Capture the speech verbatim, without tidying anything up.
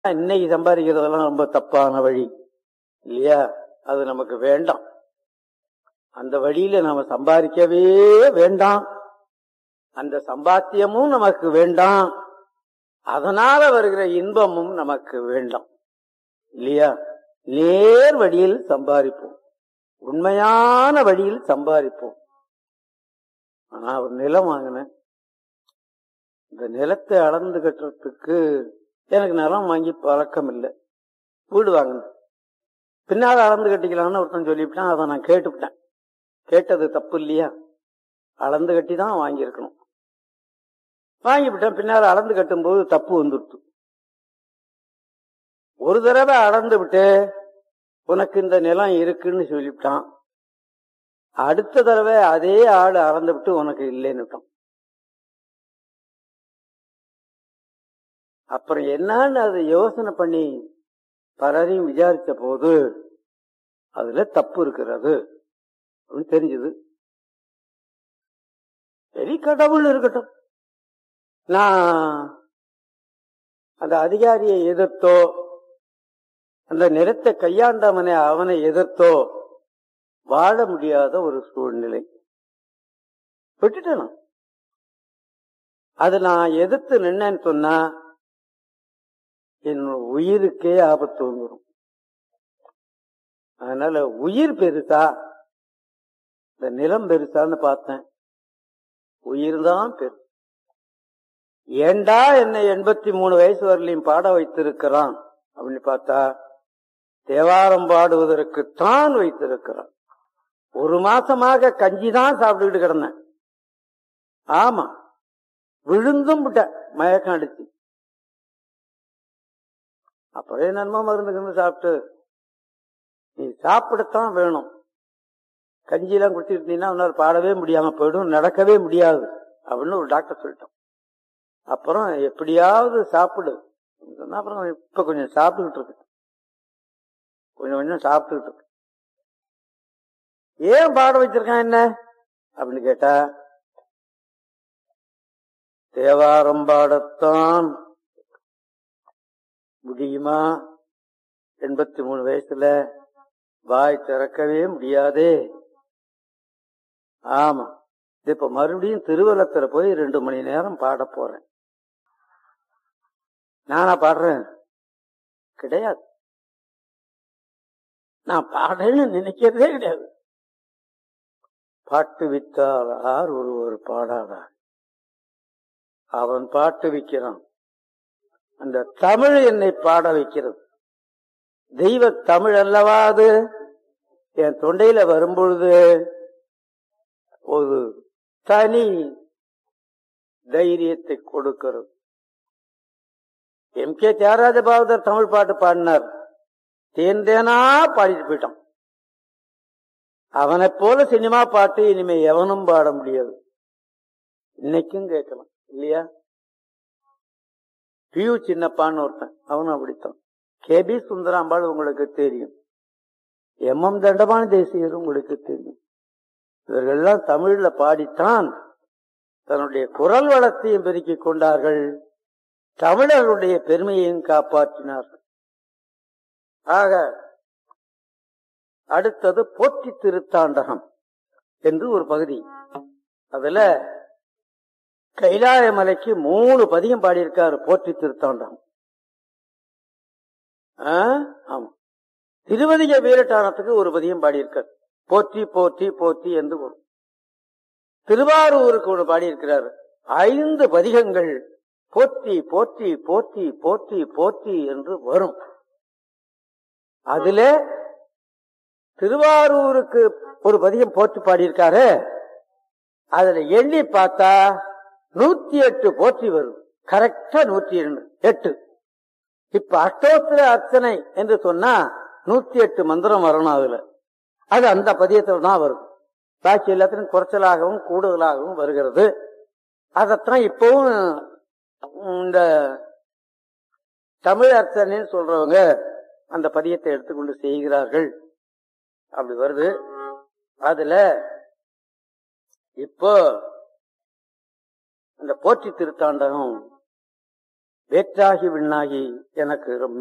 இன்னைக்கு சம்பாதிக்கிறதெல்லாம் ரொம்ப தப்பான வழி இல்லையா? அது நமக்கு வேண்டாம். அந்த வழியில நாம சம்பாதிக்கவே வேண்டாம். அந்த சம்பாத்தியமும் நமக்கு வேண்டாம். அதனால வருகிற இன்பமும் நமக்கு வேண்டாம் இல்லையா? நேர் வழியில் சம்பாதிப்போம், உண்மையான வழியில் சம்பாதிப்போம். ஆனா ஒரு நிலம் வாங்கினேன், இந்த நிலத்தை அளந்து கட்டுறதுக்கு எனக்கு நிலம் வாங்கி பழக்கம் இல்லை. வீடு வாங்கினேன், பின்னால அளந்து கட்டிக்கலாம்னு ஒருத்தன் சொல்லிவிட்டான். அதை நான் கேட்டுவிட்டேன். கேட்டது தப்பு இல்லையா? அளந்து கட்டி தான் வாங்கியிருக்கணும். வாங்கிவிட்டேன். பின்னால அளந்து கட்டும் போது தப்பு வந்துடுச்சு. ஒரு தடவை அளந்து விட்டு உனக்கு இந்த நிலம் இருக்குன்னு சொல்லிவிட்டான். அடுத்த தடவை அதே ஆள் அளந்து விட்டு உனக்கு இல்லைன்னுட்டான். அப்புறம் என்னன்னு அதை யோசனை பண்ணி பலரையும் விசாரிச்ச போது அதுல தப்பு இருக்கிறது அப்படின்னு தெரிஞ்சது. சரி, கடவுள் இருக்கட்டும். நான் அந்த அதிகாரியை எதிர்த்தோ அந்த நிலத்தை கையாண்டவனை அவனை எதிர்த்தோ வாழ முடியாத ஒரு சூழ்நிலை. விட்டுட்டேன். அது நான் எதிர்த்து நின்னேன்னு சொன்னா என்னோட உயிருக்கே ஆபத்து வந்துடும். அதனால உயிர் பெருசா இந்த நிலம் பெருசான்னு பார்த்தேன். உயிர் தான் பெரு. ஏண்டா என்னை எண்பத்தி மூணு வயசு வரலையும் பாட வைத்திருக்கிறான் அப்படின்னு பார்த்தா தேவாரம் பாடுவதற்குத்தான் வைத்திருக்கிறான். ஒரு மாசமாக கஞ்சி தான் சாப்பிட்டுக்கிட்டு கிடந்தேன். ஆமா, விழுந்தும் விட்ட மயக்கம் அடிச்சு. அப்புறம் என்னமோ மருந்துக்கு சாப்பிட்டு நீ சாப்பிடத்தான் வேணும். கஞ்சியெல்லாம் குடிச்சிட்டு இருந்தீங்கன்னா உன்னால பாடவே முடியாம போயிடும், நடக்கவே முடியாது அப்படின்னு ஒரு டாக்டர் சொல்லிட்டோம். அப்புறம் எப்படியாவது சாப்பிடு சொன்னா அப்புறம் இப்ப கொஞ்சம் சாப்பிட்டுக்கிட்டு இருக்கு. கொஞ்சம் கொஞ்சம் சாப்பிட்டுக்கிட்டு இருக்கு. ஏன் பாட வச்சிருக்கான் என்ன அப்படின்னு கேட்டா தேவாரம் பாடத்தான் முடியுமா? எண்பத்தி மூணு வயசுல வாய் திறக்கவே முடியாதே. ஆமா, இப்ப மறுபடியும் திருவள்ளத்துல போய் ரெண்டு மணி நேரம் பாட போறேன். நானா பாடுறேன்? கிடையாது. நான் பாடுறேன்னு நினைக்கிறதே கிடையாது. பாட்டு வித்தார் ஒருவர் பாடாதார், அவன் பாட்டு விற்கிறான். அந்த தமிழ் என்னை பாட வைக்கிறது. தெய்வ தமிழ் அல்லவா அது. என் தொண்டையில வரும்பொழுது ஒரு தனி தைரியத்தை கொடுக்கிறது. எம் கே தியாகராஜ பாகவதர் தமிழ் பாட்டு பாடினார். தேன் தேனா பாடிட்டு போயிட்டான். அவனை போல சினிமா பாட்டு இனிமே எவனும் பாட முடியாது. இன்னைக்கும் கேட்கலாம் இல்லையா? பியூ சின்னப்பான்னு ஒருத்தன், அவனும் அப்படித்தான். கே பி சுந்தராம்பாள் உங்களுக்கு தெரியும், எம் எம் தண்டபாணி தேசியர் உங்களுக்கு தெரியும். இவர்கள்லாம் தமிழ்ல பாடித்தான் தன்னுடைய குரல் வளத்தையும் பெருக்கிக் கொண்டார்கள், தமிழர்களுடைய பெருமையையும் காப்பாற்றினார்கள். ஆக அடுத்தது போற்றி திருத்தாண்டகம் என்று ஒரு பகுதி. அதுல கைலாய மலைக்கு மூணு பதிகம் பாடியிருக்காரு போற்றி திருத்தாண்டகம். ஆமா, திருவதிக வீரட்டானத்துக்கு ஒரு பதிகம் பாடியிருக்கார், போற்றி போற்றி போற்றி என்று வரும். திருவாரூருக்கு ஒரு பாடியிருக்கிறார். ஐந்து பதிகங்கள் போற்றி போற்றி போற்றி போற்றி போற்றி என்று வரும். அதுல திருவாரூருக்கு ஒரு பதிகம் போற்றி பாடியிருக்காரு. அதுல எண்ணி பார்த்தா நூத்தி எட்டு போற்றி வரும். கரெக்டா நூத்தி எட்டு. இப்ப அஷ்டோத்திர அர்ச்சனை என்று சொன்னா நூத்தி எட்டு மந்திரம் வரணும். அதுல அது அந்த பதியத்தில் தான் வரும். பாக்கி எல்லாத்திலும் குறைச்சலாகவும் கூடுதலாகவும் வருகிறது. அதத்தான் இப்பவும் இந்த தமிழ் அர்ச்சனைன்னு சொல்றவங்க அந்த பதியத்தை எடுத்துக்கொண்டு செய்கிறார்கள். அப்படி வருது. அதுல இப்போ இந்த போற்றி திருத்தாண்டகம் வேற்றாகி விண்ணாகி எனக்கு